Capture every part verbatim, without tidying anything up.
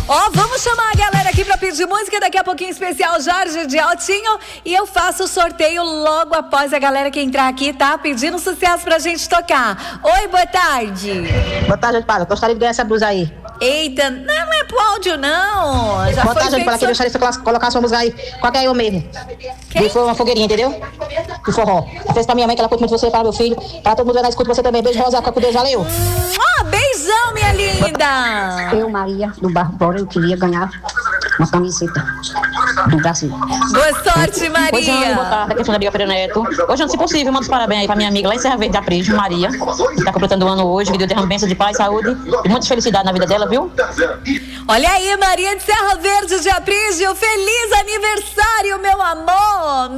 Ó, vamos chamar a galera aqui pra pedir música. Daqui a pouquinho, especial Jorge de Altinho. E eu faço o sorteio logo após a galera que entrar aqui, tá? Pedindo sucesso pra gente tocar. Oi, boa tarde. Boa tarde, Paulo. Gostaria de ganhar essa blusa aí. Eita, não, não é pro áudio, não. Já boa foi tarde, Paulo. Aqui, gostaria de você colocar sua música aí. Qualquer eu mesmo. Quem? Foi uma fogueirinha, entendeu? De forró. Eu fiz pra minha mãe, que ela curte muito você, para meu filho. Pra todo mundo na escuta, você também. Beijo, Rosa. Com Deus, valeu. Ó, beijão, minha linda. Eu, Maria, do Barro Bora, eu queria ganhar uma camiseta do Brasil. Boa sorte, Maria. Pois é, boa tarde, aqui é a Sônia Pereira Neto. Hoje, antes se possível, mando os parabéns aí pra minha amiga lá em Serra Verde da Prígio, Maria, que tá completando o ano hoje, vídeo de bênção de paz, saúde e muita felicidade na vida dela, viu? Olha aí, Maria de Serra Verde de Aprígio, feliz aniversário, meu amor!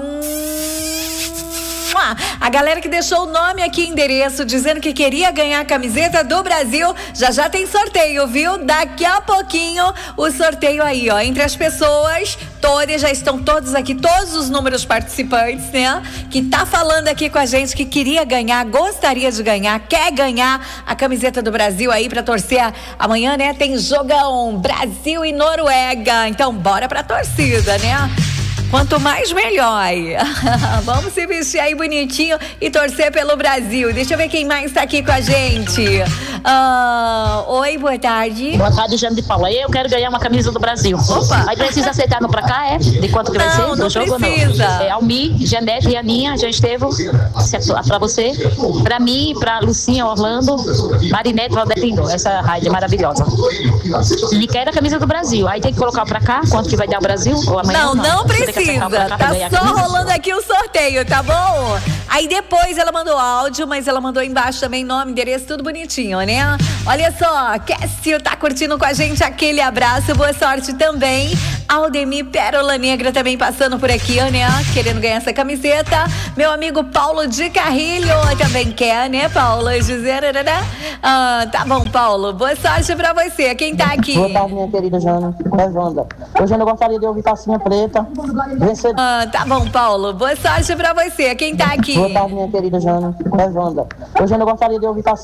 A galera que deixou o nome aqui, endereço, dizendo que queria ganhar a camiseta do Brasil, já já tem sorteio, viu? Daqui a pouquinho o sorteio aí, ó, entre as pessoas, todas, já estão todos aqui, todos os números participantes, né? Que tá falando aqui com a gente que queria ganhar, gostaria de ganhar, quer ganhar a camiseta do Brasil aí pra torcer amanhã, né? Tem jogão Brasil e Noruega, então bora pra torcida, né? Quanto mais, melhor. Vamos se vestir aí bonitinho e torcer pelo Brasil. Deixa eu ver quem mais tá aqui com a gente. Uh, oi, boa tarde. Boa tarde, Jane de Paula. Eu quero ganhar uma camisa do Brasil. Opa. Aí precisa aceitar no pra cá, é? De quanto que vai Não, ser? não Do jogo precisa. Não? É Almi, Janete e Aninha, Jean Estevam, pra você, pra mim, pra Lucinha, Orlando, Marinete, Valdetino. Essa rádio é maravilhosa. E quero a camisa do Brasil. Aí tem que colocar pra cá, quanto que vai dar o Brasil? Ou amanhã, Não, não, não precisa. Tá só rolando aqui o sorteio, tá bom? Aí depois ela mandou áudio, mas ela mandou embaixo também nome, endereço, tudo bonitinho, né? Olha só, Kécio tá curtindo com a gente, aquele abraço, boa sorte também. Aldemir Pérola Negra também passando por aqui, né? Querendo ganhar essa camiseta. Meu amigo Paulo de Carrilho também quer, né, Paulo? Dizer, ah, tá bom, Paulo, boa sorte pra você. Quem tá aqui? Boa tarde, minha querida Jana. É Wanda. Hoje eu não gostaria de ouvir Calcinha Preta. Vencer... Ah, tá bom, Paulo, boa sorte pra você. Quem tá aqui? Boa tarde, minha querida Jana. É Wanda. Hoje eu não gostaria de ouvir Calcinha